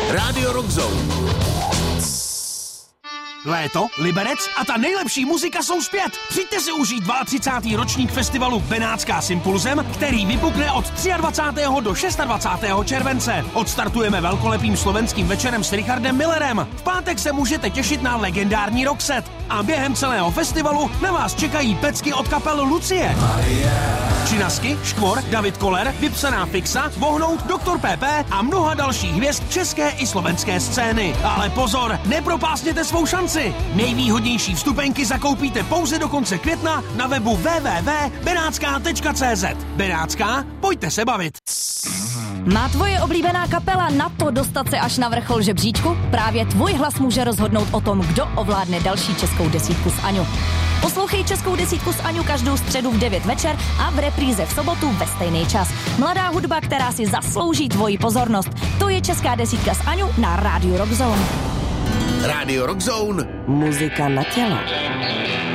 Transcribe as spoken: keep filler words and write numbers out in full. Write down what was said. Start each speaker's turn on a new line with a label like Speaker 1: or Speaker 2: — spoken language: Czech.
Speaker 1: Rádio Rock Zone.
Speaker 2: Léto, Liberec a ta nejlepší muzika jsou zpět. Přijďte si užít třicátý druhý ročník festivalu Benátská s Impulzem, který vypukne od dvacátého třetího do dvacátého šestého července. Odstartujeme velkolepým slovenským večerem s Richardem Millerem. V pátek se můžete těšit na legendární rockset. A během celého festivalu na vás čekají pecky od kapel Lucie, Činasky, Škvor, David Koller, Vypsaná Fixa, Vohnout, doktor P P a mnoha dalších hvězd české i slovenské scény. Ale pozor, nepropásněte svou šanci. Nejvýhodnější vstupenky zakoupíte pouze do konce května na webu w w w tečka benátská tečka c z. Benátská, pojďte se bavit.
Speaker 3: Má tvoje oblíbená kapela na to dostat se až na vrchol žebříčku? Právě tvůj hlas může rozhodnout o tom, kdo ovládne další českou desítku s Aňou. Poslouchej Českou desítku s Aňou každou středu v devět večer a v repríze v sobotu ve stejný čas. Mladá hudba, která si zaslouží tvoji pozornost. To je Česká desítka s Aňou na Rádiu Rock Zone.
Speaker 1: Rádio Rock Zone.
Speaker 4: Muzika na tělo.